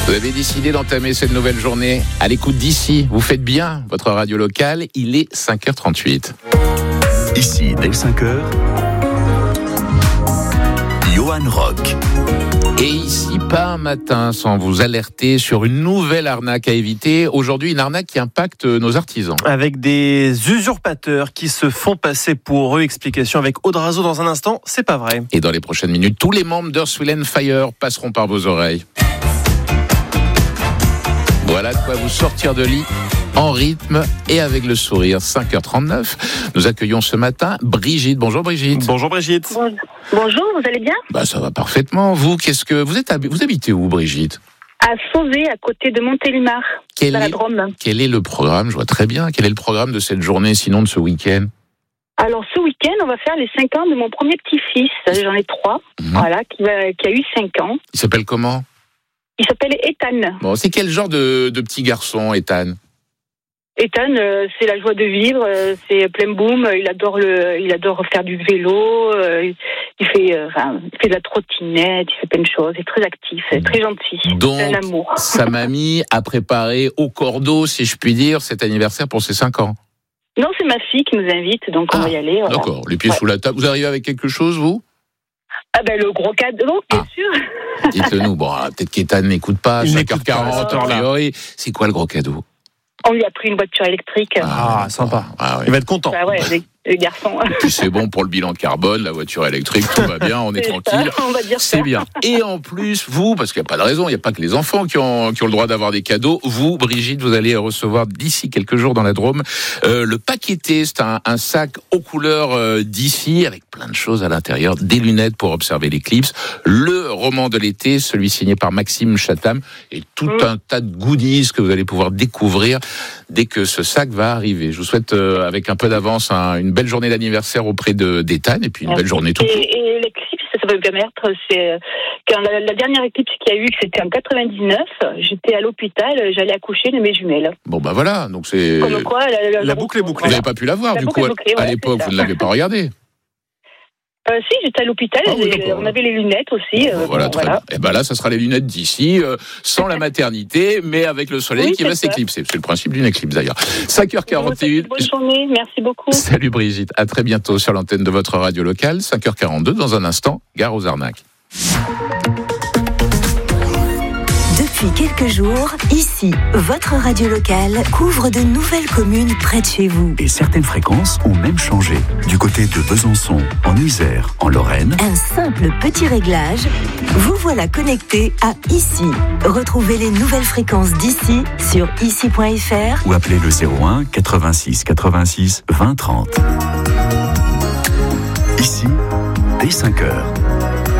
Vous avez décidé d'entamer cette nouvelle journée à l'écoute d'ici. Vous faites bien votre radio locale. Il est 5h38. Ici, dès 5h, Johan Rock. Et ici, pas un matin sans vous alerter sur une nouvelle arnaque à éviter. Aujourd'hui, une arnaque qui impacte nos artisans. Avec des usurpateurs qui se font passer pour eux. Explication avec Aude Razo dans un instant, c'est pas vrai. Et dans les prochaines minutes, tous les membres d'Earth, Wind & Fire passeront par vos oreilles. Voilà de quoi vous sortir de lit en rythme et avec le sourire. 5h39. Nous accueillons ce matin Brigitte. Bonjour Brigitte. Bonjour Brigitte. Bonjour, vous allez bien ? Ça va parfaitement. Vous, vous habitez où Brigitte ? À Sauzet, à côté de Montélimar, dans la Drôme. Quel est le programme ? Je vois très bien. Quel est le programme de cette journée, sinon de ce week-end ? Alors ce week-end, on va faire les 5 ans de mon premier petit-fils. J'en ai 3, voilà, qui a eu 5 ans. Il s'appelle comment ? Il s'appelle Ethan. Bon, c'est quel genre de petit garçon, Ethan ? Ethan, c'est la joie de vivre, c'est plein boum. Il adore faire du vélo. Il fait de la trottinette, il fait plein de choses. Il est très actif, très gentil. Donc, c'est un amour. Sa mamie a préparé au cordeau, si je puis dire, cet anniversaire pour ses 5 ans. Non, c'est ma fille qui nous invite, donc on va y aller. Voilà. D'accord, les pieds sous la table. Vous arrivez avec quelque chose, vous ? Le gros cadeau, bien sûr. Dites-le nous. Bon, peut-être qu'Ethan n'écoute pas. 5h40, a priori. C'est quoi le gros cadeau ? On lui a pris une voiture électrique. Ah, sympa. Ah, ouais. Il va être content. Bah ouais, les garçons. Puis c'est bon pour le bilan carbone, la voiture électrique, tout va bien, on est tranquille. On va dire c'est ça. bien. Et en plus, vous, parce qu'il n'y a pas de raison, il n'y a pas que les enfants qui ont le droit d'avoir des cadeaux. Vous, Brigitte, vous allez recevoir d'ici quelques jours dans la Drôme le Paqueté. C'est un sac aux couleurs d'ici, avec plein de choses à l'intérieur, des lunettes pour observer l'éclipse, le roman de l'été, celui signé par Maxime Chatham, et tout un tas de goodies que vous allez pouvoir découvrir dès que ce sac va arriver. Je vous souhaite, avec un peu d'avance, une belle journée d'anniversaire auprès d'Ethan, et puis une belle journée tout court. Et l'éclipse, ça va bien être, c'est quand la dernière éclipse qu'il y a eu, c'était en 99, j'étais à l'hôpital, j'allais accoucher de mes jumelles. Bon voilà, donc c'est... Comme quoi, la boucle est bouclée. Vous n'avez pas pu la voir, du coup, à l'époque, vous ne l'avez pas regardé. Si, j'étais à l'hôpital, on avait les lunettes aussi. Voilà, très bien. Et là, ça sera les lunettes d'ici, sans la maternité, mais avec le soleil qui va s'éclipser. C'est le principe d'une éclipse d'ailleurs. 5h41. Bonne journée, merci beaucoup. Salut Brigitte, à très bientôt sur l'antenne de votre radio locale. 5h42, dans un instant, gare aux arnaques. Depuis quelques jours, ici, votre radio locale couvre de nouvelles communes près de chez vous. Et certaines fréquences ont même changé. Du côté de Besançon, en Isère, en Lorraine. Un simple petit réglage, vous voilà connecté à Ici. Retrouvez les nouvelles fréquences d'ici sur ici.fr ou appelez le 01 86 86 20 30. Ici, dès 5h.